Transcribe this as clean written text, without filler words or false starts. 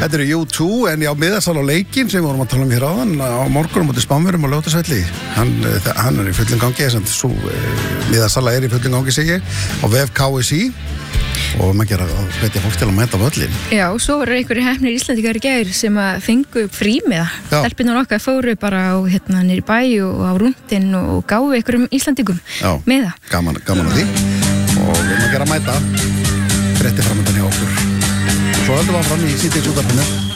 Þetta eru U2, en já, miðasal á leikinn sem við vorum að tala hér áðan á morgun á móti Spánverjum og Laugardalsvelli. Hann í fullum gangi, svo miðasala í fullum gangi, segi ég, á vef KSÍ og maður gera að hvetja fólk til að mæta völlin. Já, svo voru einhverjir heppnir Íslendingar í gær sem að fengu frímiða. Stelpurnar okkar fóru bara á niður í bæ og á rúndinn og gáfu einhverjum Íslendingum miða. Gaman að því og við maður gera að mæta fréttir framöndan hjá okkur. Svo höldum við áfram í síðdegisútvarpinu.